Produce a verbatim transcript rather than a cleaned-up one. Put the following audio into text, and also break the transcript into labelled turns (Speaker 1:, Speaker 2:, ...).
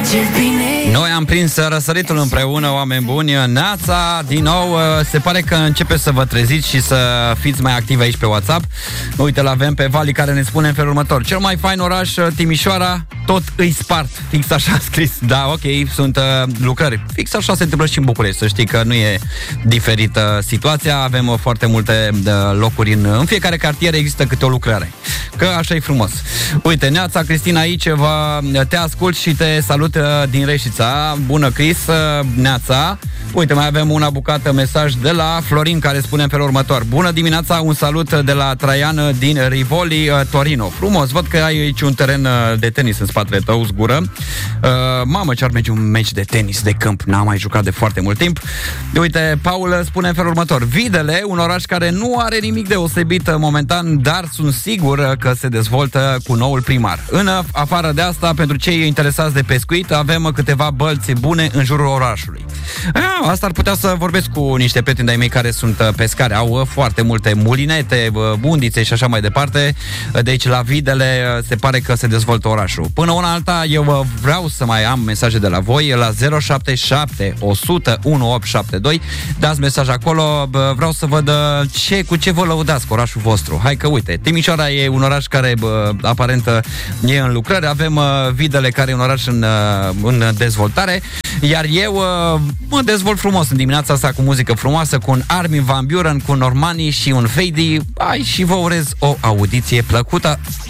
Speaker 1: Noi am prins răsăritul împreună, oameni buni. Neața, din nou, se pare că începe să vă treziți și să fiți mai activi aici pe WhatsApp. Uite, l-avem pe Vali care ne spune în felul următor: cel mai fain oraș, Timișoara, tot îi spart. Fix așa a scris. Da, ok, sunt uh, lucrări. Fix așa se întâmplă și în București. Să știi că nu e diferită situația. Avem uh, foarte multe uh, locuri în, în fiecare cartier există câte o lucrare. Că așa e frumos. Uite, Neața, Cristina aici, vă, te ascult și te salut uh, din Reșița. Bună, Cris, uh, Neața. Uite, mai avem una bucată mesaj de la Florin care spune în felul următor: bună dimineața, un salut de la Traian din Rivoli, uh, Torino. Frumos, văd că ai aici un teren uh, de tenis în spatele tău, zgură. Uh, mamă, ce-ar merge un meci de tenis de câmp, n-am mai jucat de foarte mult timp. Uite, Paul spune în felul următor: Videle, un oraș care nu are nimic deosebit momentan, dar sunt sigur că se dezvoltă cu noul primar. În afară de asta, pentru cei interesați de pescuit, avem câteva bălți bune în jurul orașului. A, asta ar putea să vorbesc cu niște prieteni de-ai mei care sunt pescari. Au foarte multe mulinete, bundițe și așa mai departe. Deci la Videle se pare că se dezvoltă orașul. Până una alta, eu vreau să mai am mesaje de la voi la zero șapte șapte o sută unu opt șapte doi. Dați mesaj acolo, vreau să văd ce, cu ce vă lăudați cu orașul vostru. Hai că uite, Timișoara e un oraș care bă, aparent e în lucrări. Avem Videle care e un oraș în, în dezvoltare. Iar eu mă dezvolt frumos în dimineața asta cu muzică frumoasă, cu un Armin van Buuren, cu un Normani și un Fady. Ai, și vă urez o audiție plăcută.